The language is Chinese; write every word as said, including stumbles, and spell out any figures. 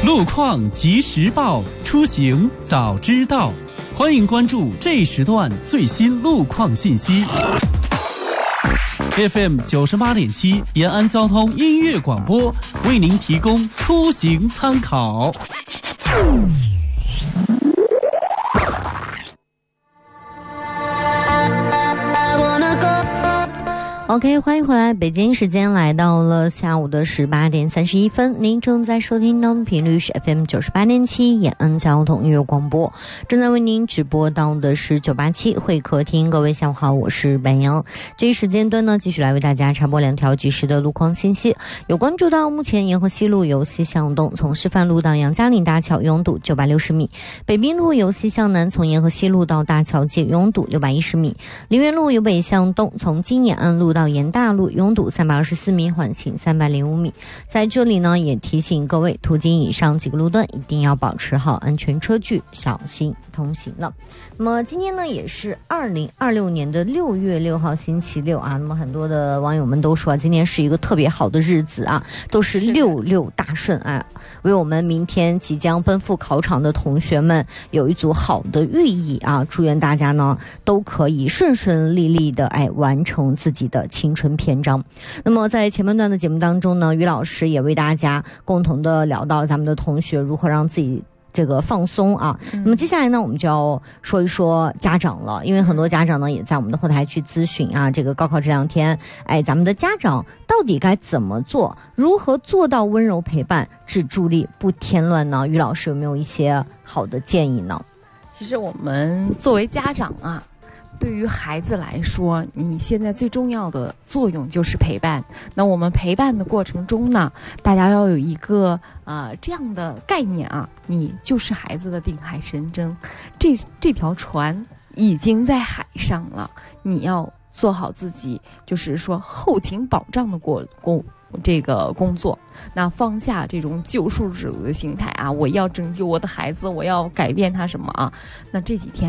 路况及时报，出行早知道。欢迎关注这时段最新路况信息。F M 九十八点七延安交通音乐广播为您提供出行参考。 OK， 欢迎回来，北京时间来到了下午的十八点三十一分，您正在收听到的频率是 F M 九十八点七延安交通音乐广播，正在为您直播到的是九八七会客厅。各位下午好，我是白杨。这一时间段呢，继续来为大家插播两条及时的路况信息。有关注到目前沿河西路由西向东，从示范路到杨家岭大桥拥堵九百六十米；北滨路由西向南，从沿河西路到大桥界拥堵六百一十米；陵园路由北向东，从金延安路到沿大路拥堵三百二十四米，缓行三百零五米。在这里呢，也提醒各位途经以上几个路段一定要保持好安全车距，小心通行了。那么今天呢，也是二零二六年的六月六号星期六啊。那么很多的网友们都说今天是一个特别好的日子啊，都是六六大顺啊，为我们明天即将奔赴考场的同学们有一组好的寓意啊。祝愿大家呢都可以顺顺利利的哎完成自己的青春篇章。那么在前半段的节目当中呢，于老师也为大家共同的聊到咱们的同学如何让自己这个放松啊、嗯、那么接下来呢我们就要说一说家长了，因为很多家长呢也在我们的后台去咨询啊，这个高考这两天哎咱们的家长到底该怎么做，如何做到温柔陪伴只助力不添乱呢？于老师有没有一些好的建议呢？ 其实我们作为家长啊，对于孩子来说，你现在最重要的作用就是陪伴。那我们陪伴的过程中呢，大家要有一个呃这样的概念啊，你就是孩子的定海神针，这这条船已经在海上了，你要做好自己，就是说后勤保障的过工这个工作，那放下这种救赎者的心态啊，我要拯救我的孩子，我要改变他什么啊？那这几天